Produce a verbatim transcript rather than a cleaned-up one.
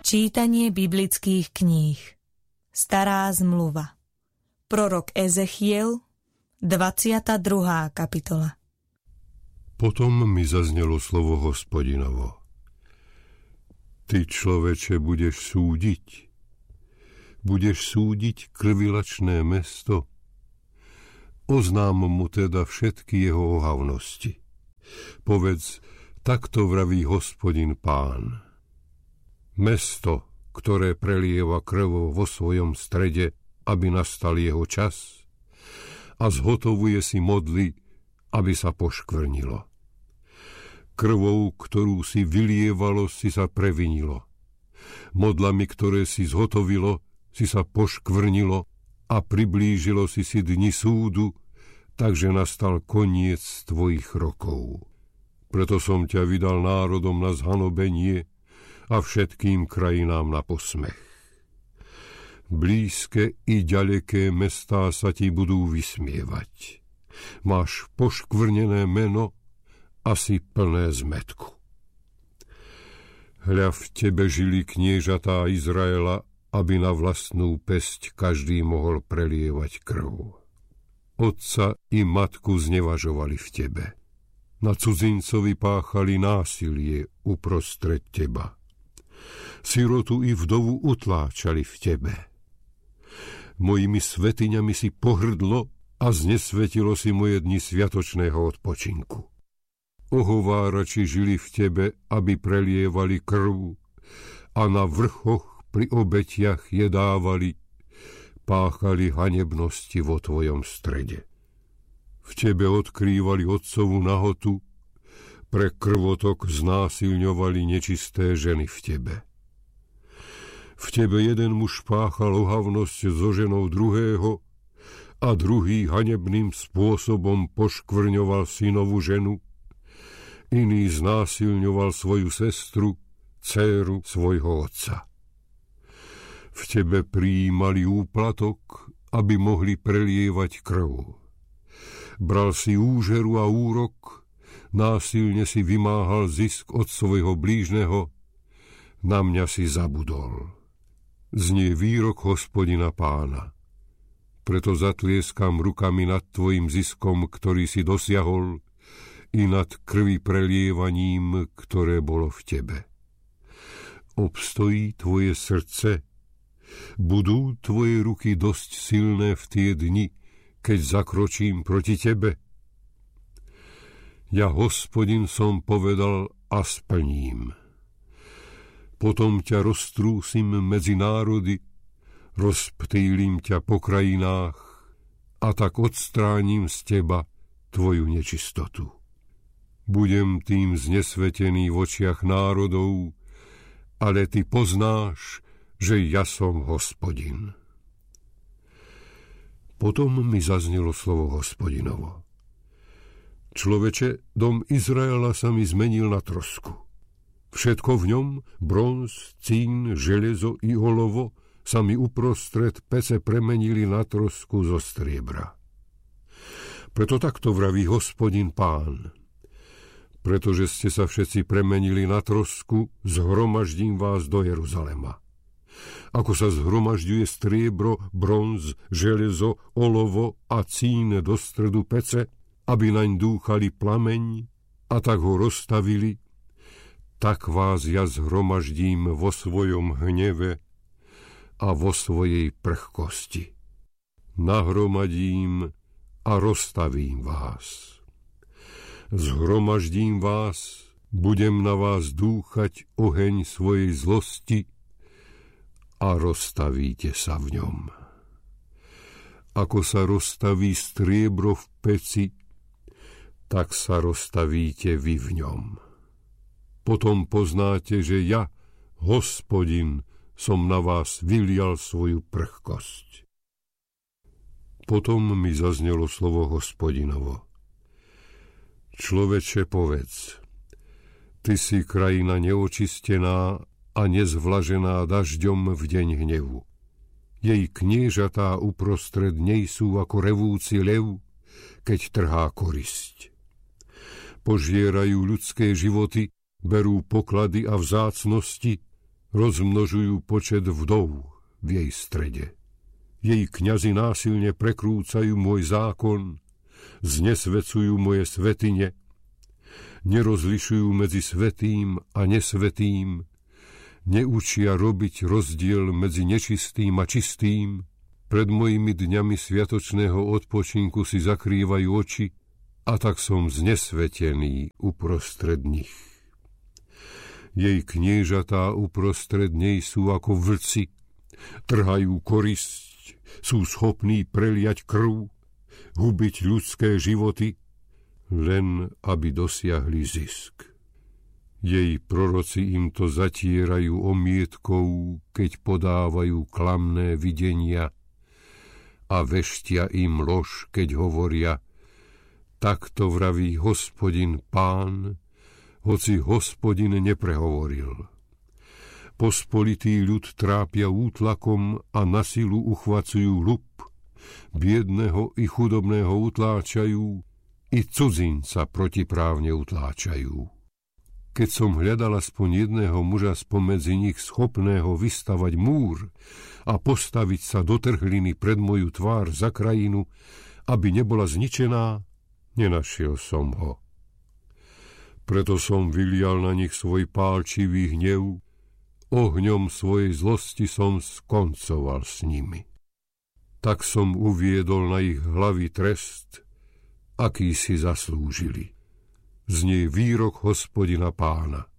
Čítanie biblických kníh. Stará zmluva. Prorok Ezechiel, dvadsiata druhá kapitola. Potom mi zaznelo slovo Hospodinovo. Ty, človeče, budeš súdiť. Budeš súdiť krvilačné mesto. Oznám mu teda všetky jeho ohavnosti. Povedz, takto vraví Hospodin Pán. Mesto, ktoré prelieva krvou vo svojom strede, aby nastal jeho čas, a zhotovuje si modly, aby sa poškvrnilo. Krvou, ktorú si vylievalo, si sa previnilo. Modlami, ktoré si zhotovilo, si sa poškvrnilo a priblížilo si si dni súdu, takže nastal koniec tvojich rokov. Preto som ťa vydal národom na zhanobenie a všetkým krajinám na posmech. Blízke i ďaleké mestá sa ti budú vysmievať. Máš poškvrnené meno a si plné zmätku. Hľa, v tebe žili kniežatá Izraela, aby na vlastnú pesť každý mohol prelievať krv. Otca i matku znevažovali v tebe. Na cudzincovi páchali násilie uprostred teba. Sirotu i vdovu utláčali v tebe. Mojimi svetiňami si pohrdlo a znesvetilo si moje dni sviatočného odpočinku. Ohovárači žili v tebe, aby prelievali krv a na vrchoch pri obetiach jedávali, páchali hanebnosti vo tvojom strede. V tebe odkrývali otcovu nahotu, pre krvotok znásilňovali nečisté ženy v tebe. V tebe jeden muž páchal ohavnosť so ženou druhého a druhý hanebným spôsobom poškvrňoval synovú ženu, iný znásilňoval svoju sestru, dcéru svojho otca. V tebe prijímali úplatok, aby mohli prelievať krv. Bral si úžeru a úrok, násilne si vymáhal zisk od svojho blížneho, na mňa si zabudol. Znie výrok Hospodina Pána. Preto zatlieskam rukami nad tvojim ziskom, ktorý si dosiahol, i nad krvi prelievaním, ktoré bolo v tebe. Obstojí tvoje srdce? Budú tvoje ruky dosť silné v tie dni, keď zakročím proti tebe? Ja, Hospodin, som povedal a splním. Potom ťa roztrúsim medzi národy, rozptýlim ťa po krajinách a tak odstránim z teba tvoju nečistotu. Budem tým znesvetený v očiach národov, ale ty poznáš, že ja som Hospodin. Potom mi zaznelo slovo Hospodinovo. Človeče, dom Izraela sa mi zmenil na trosku. Všetko v ňom, bronz, cín, železo i olovo, sa mi uprostred pece premenili na trosku zo striebra. Preto takto vraví Hospodin Pán. Pretože ste sa všetci premenili na trosku, zhromaždím vás do Jeruzalema. Ako sa zhromažďuje striebro, bronz, železo, olovo a cín do stredu pece, aby naň dúchali plameň a tak ho rozstavili, tak vás ja zhromaždím vo svojom hneve a vo svojej prchkosti. Nahromadím a rozstavím vás. Zhromaždím vás, budem na vás dúchať oheň svojej zlosti a rozstavíte sa v ňom. Ako sa rozstaví striebro v peci, tak sa rozstavíte vy v ňom. Potom poznáte, že ja, Hospodin, som na vás vylial svoju prchkosť. Potom mi zaznelo slovo Hospodinovo. Človeče, povedz, ty si krajina neočistená a nezvlažená dažďom v deň hnevu. Jej kniežatá uprostred nej sú ako revúci lev, keď trhá korisť. Požierajú ľudské životy, berú poklady a vzácnosti, rozmnožujú počet vdov v jej strede. Jej kňazi násilne prekrúcajú môj zákon, znesvecujú moje svätyne, nerozlišujú medzi svätým a nesvätým, neučia robiť rozdiel medzi nečistým a čistým, pred mojimi dňami sviatočného odpočinku si zakrývajú oči, a tak som znesvetený uprostred nich. Jej kniežatá uprostred nej sú ako vlci, trhajú korisť, sú schopní preliať krv, hubiť ľudské životy, len aby dosiahli zisk. Jej proroci im to zatierajú omietkou, keď podávajú klamné videnia, a veštia im lož, keď hovoria: takto vraví Hospodin Pán, hoci Hospodin neprehovoril. Pospolitý ľud trápia útlakom a na silu uchvacujú lup, biedného i chudobného utláčajú, i cudzinca protiprávne utláčajú. Keď som hľadal aspoň jedného muža spomedzi nich schopného vystavať múr a postaviť sa do trhliny pred moju tvár za krajinu, aby nebola zničená, nenašiel som ho. Preto som vylial na nich svoj pálčivý hnev, ohňom svojej zlosti som skoncoval s nimi. Tak som uviedol na ich hlavy trest, aký si zaslúžili. Znie výrok Hospodina Pána.